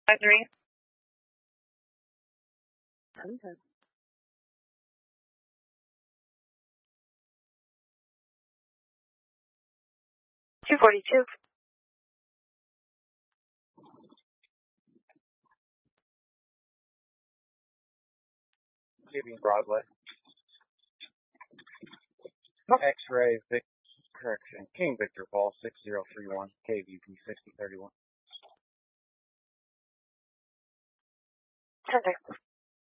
53. Okay. 242. Giving Broadway. X-ray, correction. King Victor Paul 6031, KVP 6031. 10.